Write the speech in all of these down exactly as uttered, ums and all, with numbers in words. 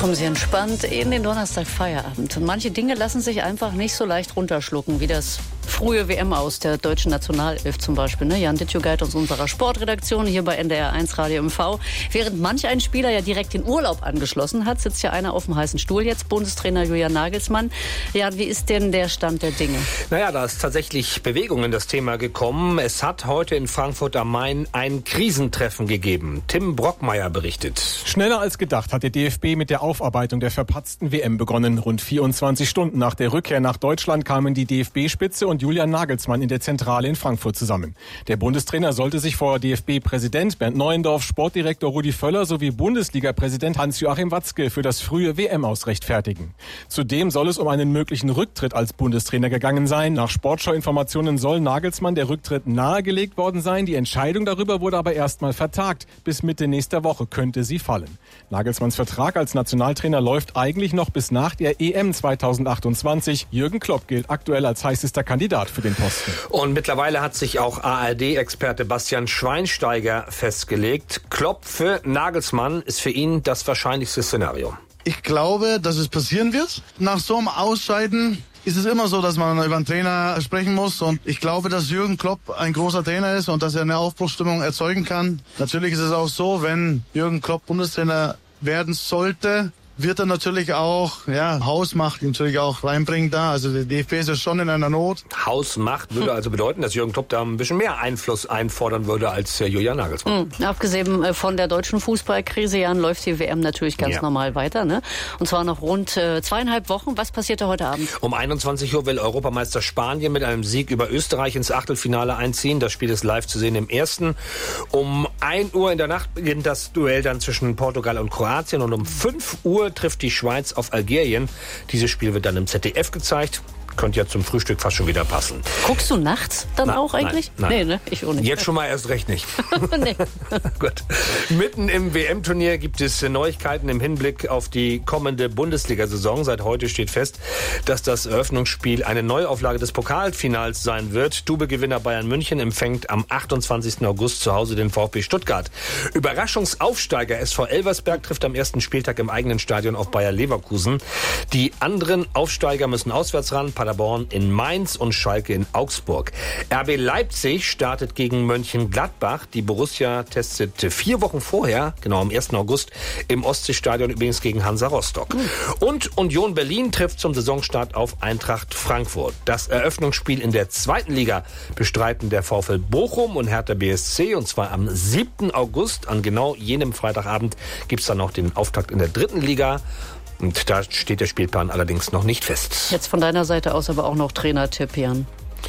Kommen Sie entspannt in den Donnerstag-Feierabend. Und manche Dinge lassen sich einfach nicht so leicht runterschlucken, wie das frühe W M aus der deutschen Nationalelf zum Beispiel. Ne? Jan Dittjugeit aus unserer Sportredaktion hier bei N D R eins Radio M V. Während manch ein Spieler ja direkt den Urlaub angeschlossen hat, sitzt ja einer auf dem heißen Stuhl jetzt, Bundestrainer Julian Nagelsmann. Jan, wie ist denn der Stand der Dinge? Naja, da ist tatsächlich Bewegung in das Thema gekommen. Es hat heute in Frankfurt am Main ein Krisentreffen gegeben. Tim Brockmeier berichtet. Schneller als gedacht hat der D F B mit der Aufarbeitung der verpatzten W M begonnen. Rund vierundzwanzig Stunden nach der Rückkehr nach Deutschland kamen die D F B-Spitze und Julian Nagelsmann in der Zentrale in Frankfurt zusammen. Der Bundestrainer sollte sich vor D F B-Präsident Bernd Neuendorf, Sportdirektor Rudi Völler sowie Bundesliga-Präsident Hans-Joachim Watzke für das frühe W M-Aus rechtfertigen. Zudem soll es um einen möglichen Rücktritt als Bundestrainer gegangen sein. Nach Sportschau-Informationen soll Nagelsmann der Rücktritt nahegelegt worden sein. Die Entscheidung darüber wurde aber erstmal vertagt. Bis Mitte nächster Woche könnte sie fallen. Nagelsmanns Vertrag als Nationaltrainer läuft eigentlich noch bis nach der E M zweitausendachtundzwanzig. Jürgen Klopp gilt aktuell als heißester Kandidat für den Posten. Und mittlerweile hat sich auch A R D-Experte Bastian Schweinsteiger festgelegt. Klopp für Nagelsmann ist für ihn das wahrscheinlichste Szenario. Ich glaube, dass es passieren wird. Nach so einem Ausscheiden ist es immer so, dass man über einen Trainer sprechen muss. Und ich glaube, dass Jürgen Klopp ein großer Trainer ist und dass er eine Aufbruchsstimmung erzeugen kann. Natürlich ist es auch so, wenn Jürgen Klopp Bundestrainer werden sollte, wird er natürlich auch, ja, Hausmacht natürlich auch reinbringen da. Also der D F B ist ja schon in einer Not. Hausmacht würde also bedeuten, dass Jürgen Klopp da ein bisschen mehr Einfluss einfordern würde als äh, Julian Nagelsmann. Mhm. Abgesehen von der deutschen Fußballkrise, Jan, läuft die W M natürlich ganz ja. normal weiter, ne? Und zwar noch rund äh, zweieinhalb Wochen. Was passiert da heute Abend? Um einundzwanzig Uhr will Europameister Spanien mit einem Sieg über Österreich ins Achtelfinale einziehen. Das Spiel ist live zu sehen im ersten. Um ein Uhr in der Nacht beginnt das Duell dann zwischen Portugal und Kroatien und um fünf Uhr trifft die Schweiz auf Algerien. Dieses Spiel wird dann im Z D F gezeigt. Könnte ja zum Frühstück fast schon wieder passen. Guckst du nachts dann Na, auch eigentlich? Nein, nein. Nee, ne? Ich auch nicht. Jetzt schon mal erst recht nicht. Nee. Gut. Mitten im W M-Turnier gibt es Neuigkeiten im Hinblick auf die kommende Bundesliga-Saison. Seit heute steht fest, dass das Eröffnungsspiel eine Neuauflage des Pokalfinals sein wird. Double-Gewinner Bayern München empfängt am achtundzwanzigsten August zu Hause den VfB Stuttgart. Überraschungsaufsteiger S V Elversberg trifft am ersten Spieltag im eigenen Stadion auf Bayer Leverkusen. Die anderen Aufsteiger müssen auswärts ran. Paderborn in Mainz und Schalke in Augsburg. R B Leipzig startet gegen Mönchengladbach. Die Borussia testet vier Wochen vorher, genau am ersten August, im Ostseestadion übrigens gegen Hansa Rostock. Mhm. Und Union Berlin trifft zum Saisonstart auf Eintracht Frankfurt. Das Eröffnungsspiel in der zweiten Liga bestreiten der VfL Bochum und Hertha B S C, und zwar am siebten August. An genau jenem Freitagabend gibt es dann noch den Auftakt in der dritten Liga. Und da steht der Spielplan allerdings noch nicht fest. Jetzt von deiner Seite aus aber auch noch Trainertipp, Jan.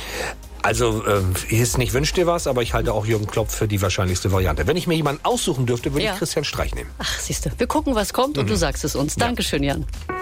Also, äh, ist nicht wünsch dir was, aber ich halte auch Jürgen Klopp für die wahrscheinlichste Variante. Wenn ich mir jemanden aussuchen dürfte, würde ja. ich Christian Streich nehmen. Ach, siehst du, wir gucken, was kommt, und mhm. du sagst es uns. Ja. Dankeschön, Jan.